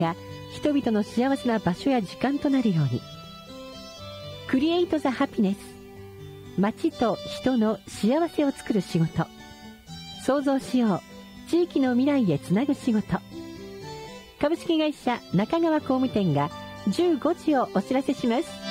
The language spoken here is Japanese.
が人々の幸せな場所や時間となるように。クリエイトザハピネス、街と人の幸せを作る仕事。創造しよう、地域の未来へつなぐ仕事。株式会社中川工務店が15時をお知らせします。